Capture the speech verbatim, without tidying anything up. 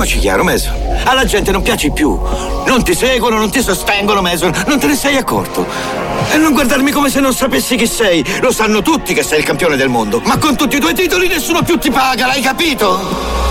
Parliamoci chiaro, Mason. Alla gente non piaci più. Non ti seguono, non ti sostengono, Mason. Non te ne sei accorto. E non guardarmi come se non sapessi chi sei. Lo sanno tutti che sei il campione del mondo. Ma con tutti i tuoi titoli nessuno più ti paga, l'hai capito?